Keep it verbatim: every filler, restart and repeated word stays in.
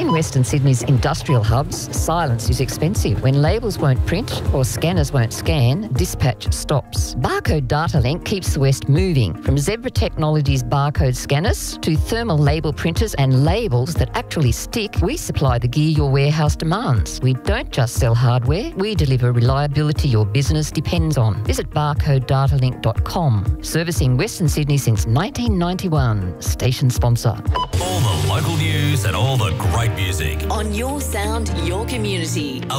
In Western Sydney's industrial hubs, silence is expensive. When labels won't print or scanners won't scan, dispatch stops. Barcode Data Link keeps the West moving, from Zebra Technologies barcode scanners to thermal label printers and labels that actually stick. We supply the gear your warehouse demands. We don't just sell hardware, we deliver reliability your business depends on. Visit barcode data link dot com. Servicing Western Sydney since nineteen ninety-one. Station sponsor. All the local news and all the great music. On your sound, your community.